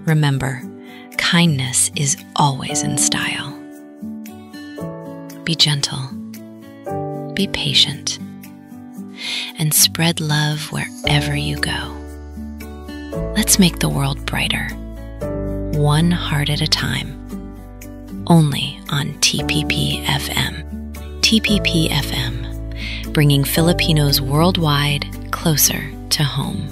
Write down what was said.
Remember, kindness is always in style. Be gentle, be patient, and spread love wherever you go. Let's make the world brighter, one heart at a time, only on TPP FM. TPP FM, bringing Filipinos worldwide closer to home.